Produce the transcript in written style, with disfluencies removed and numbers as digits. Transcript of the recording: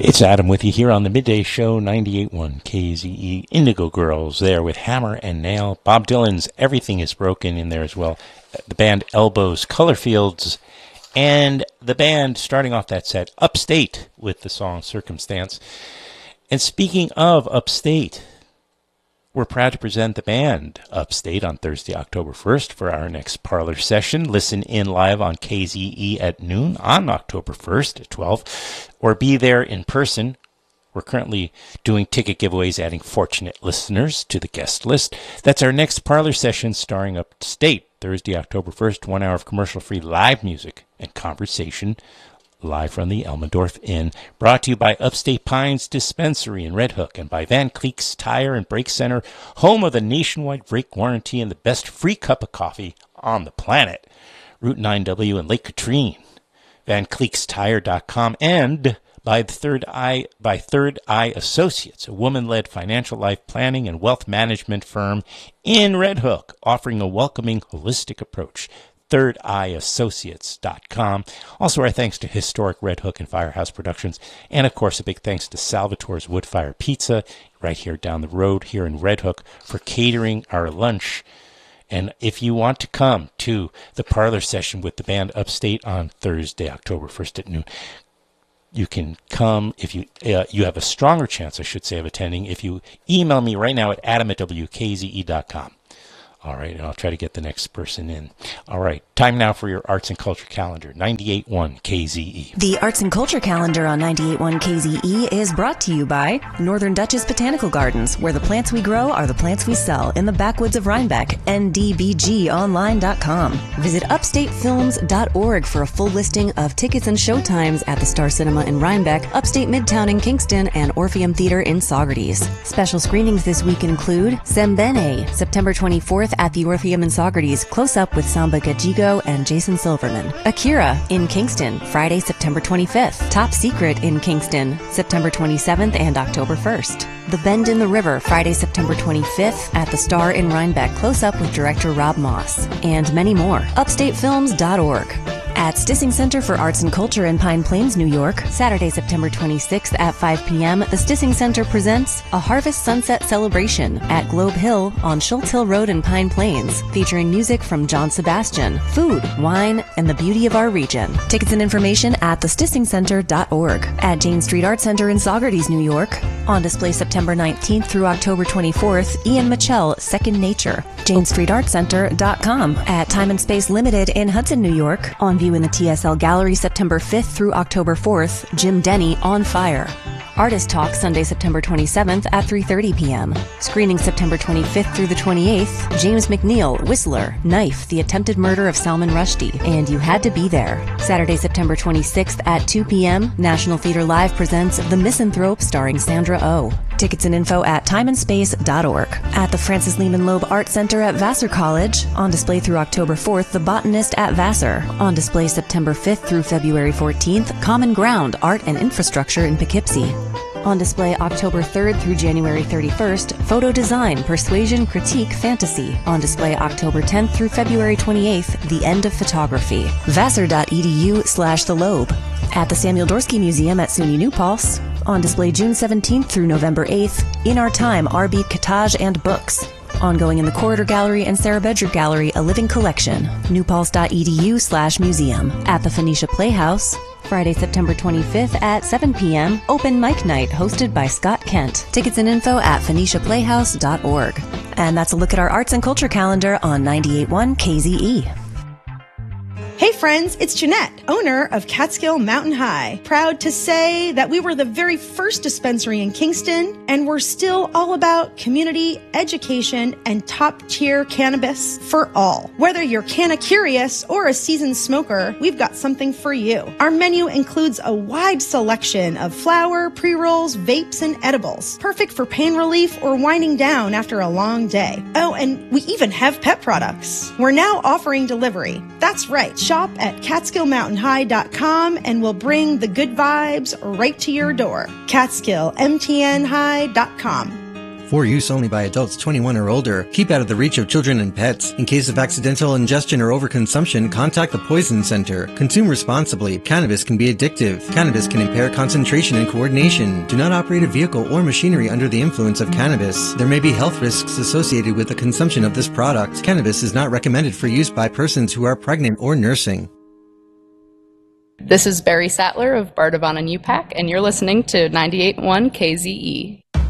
It's Adam with you here on the Midday Show, 98.1 KZE. Indigo Girls there with Hammer and Nail. Bob Dylan's Everything Is Broken in there as well. The band Elbows, Color Fields, and the band starting off that set, Upstate, with the song Circumstance. And speaking of Upstate, we're proud to present the band Upstate on Thursday, October 1st for our next parlor session. Listen in live on KZE at noon on October 1st at 12, or be there in person. We're currently doing ticket giveaways, adding fortunate listeners to the guest list. That's our next parlor session starring Upstate, Thursday, October 1st, 1 hour of commercial-free live music and conversation live from the Elmendorf Inn, brought to you by Upstate Pines Dispensary in Red Hook and by Van Cleek's Tire and Brake Center, home of the nationwide brake warranty and the best free cup of coffee on the planet. Route 9W in Lake Katrine, VanCleeksTire.com, and by Third Eye Associates, a woman-led financial life planning and wealth management firm in Red Hook, offering a welcoming, holistic approach. ThirdEyeAssociates.com. Also, our thanks to Historic Red Hook and Firehouse Productions. And, of course, a big thanks to Salvatore's Woodfire Pizza right here down the road here in Red Hook for catering our lunch. And if you want to come to the parlor session with the band Upstate on Thursday, October 1st at noon, you can come if you have a stronger chance, I should say, of attending if you email me right now at adam@wkze.com. All right, and I'll try to get the next person in. All right, time now for your Arts and Culture Calendar, 98.1 KZE. The Arts and Culture Calendar on 98.1 KZE is brought to you by Northern Dutchess Botanical Gardens, where the plants we grow are the plants we sell in the backwoods of Rhinebeck, ndbgonline.com. Visit upstatefilms.org for a full listing of tickets and showtimes at the Star Cinema in Rhinebeck, Upstate Midtown in Kingston, and Orpheum Theater in Saugerties. Special screenings this week include Sembene, September 24th at the Orpheum in Saugerties, close up with Samba Gajigo and Jason Silverman. Akira in Kingston, Friday, September 25th. Top Secret in Kingston, September 27th and October 1st. The Bend in the River, Friday, September 25th at the Star in Rhinebeck, close up with director Rob Moss. And many more. Upstatefilms.org. At Stissing Center for Arts and Culture in Pine Plains, New York, Saturday, September 26th at 5 p.m., the Stissing Center presents a Harvest Sunset Celebration at Globe Hill on Schultz Hill Road in Pine Plains, featuring music from John Sebastian, food, wine, and the beauty of our region. Tickets and information at thestissingcenter.org. At Jane Street Art Center in Saugerties, New York, on display September 19th through October 24th, Ian Mitchell, Second Nature, janestreetartcenter.com. At Time and Space Limited in Hudson, New York, on view in the TSL Gallery September 5th through October 4th, Jim Denny, On Fire. Artist Talk Sunday, September 27th at 3:30 p.m. Screening September 25th through the 28th, James McNeil, Whistler, Knife, The Attempted Murder of Salman Rushdie, and You Had to Be There. Saturday, September 26th at 2 p.m., National Theater Live presents The Misanthrope starring Sandra Oh. Tickets and info at timeandspace.org. At the Francis Lehman Loeb Art Center at Vassar College, on display through October 4th, The Botanist at Vassar. On display September 5th through February 14th, Common Ground, Art and Infrastructure in Poughkeepsie. On display October 3rd through January 31st, Photo Design, Persuasion, Critique, Fantasy. On display October 10th through February 28th, The End of Photography. Vassar.edu/The Loeb. At the Samuel Dorsky Museum at SUNY New Paltz. On display June 17th through November 8th, In Our Time, Arbeat Cottage and Books. Ongoing in the Corridor Gallery and Sarah Bedrick Gallery, A Living Collection. newpaltz.edu/museum. At the Phoenicia Playhouse, Friday, September 25th at 7 p.m., Open Mic Night hosted by Scott Kent. Tickets and info at phoeniciaplayhouse.org. And that's a look at our arts and culture calendar on 98.1 KZE. Hey friends, it's Jeanette, owner of Catskill Mountain High. Proud to say that we were the very first dispensary in Kingston, and we're still all about community, education, and top-tier cannabis for all. Whether you're canna-curious or a seasoned smoker, we've got something for you. Our menu includes a wide selection of flower, pre-rolls, vapes, and edibles, perfect for pain relief or winding down after a long day. Oh, and we even have pet products. We're now offering delivery. That's right. Shop at CatskillMountainHigh.com and we'll bring the good vibes right to your door. CatskillMTNHigh.com. For use only by adults 21 or older. Keep out of the reach of children and pets. In case of accidental ingestion or overconsumption, contact the Poison Center. Consume responsibly. Cannabis can be addictive. Cannabis can impair concentration and coordination. Do not operate a vehicle or machinery under the influence of cannabis. There may be health risks associated with the consumption of this product. Cannabis is not recommended for use by persons who are pregnant or nursing. This is Barry Sattler of Bardavon and UPAC, and you're listening to 98.1 KZE.